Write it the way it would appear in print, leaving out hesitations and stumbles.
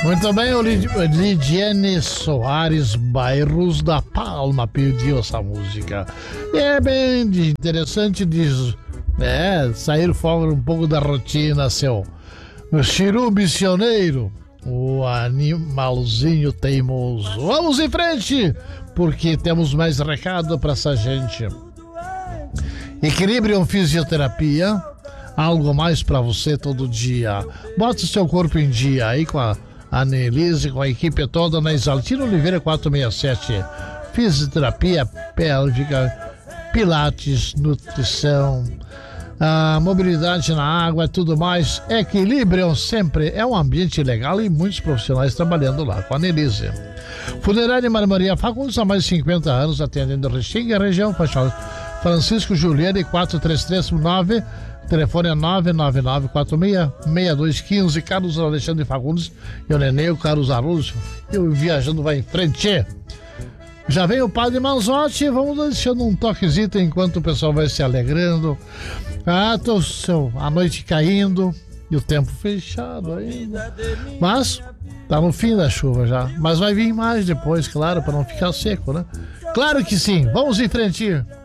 Muito bem, o Lidiane Soares Bairros da Palma pediu essa música. E é bem interessante sair fora um pouco da rotina, seu chiru missioneiro, o animalzinho teimoso. Vamos em frente, porque temos mais recado para essa gente. Equilibrium Fisioterapia, algo mais para você todo dia. Bota o seu corpo em dia aí com a Annelise, com a equipe toda na Exaltino Oliveira 467. Fisioterapia pélvica, pilates, nutrição, mobilidade na água, tudo mais. Equilibrium sempre é um ambiente legal e muitos profissionais trabalhando lá com a Annelise. Funerária Marmoria Fagundes, há mais de 50 anos, atendendo Restinga, região Faixa Francisco Juliane 4339, telefone é 999466215. Carlos Alexandre Fagundes e o Nenê, o Carlos Arulhos, e o Viajando vai em frente. Já vem o Padre Manzotti, vamos deixando um toquezito enquanto o pessoal vai se alegrando. A noite caindo e o tempo fechado ainda. Mas tá no fim da chuva já. Mas vai vir mais depois, claro, para não ficar seco, né? Claro que sim, vamos em frente.